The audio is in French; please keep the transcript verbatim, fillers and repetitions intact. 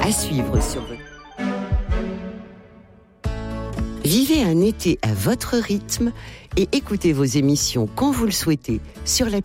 À suivre sur votre... Vivez un été à votre rythme et écoutez vos émissions quand vous le souhaitez sur la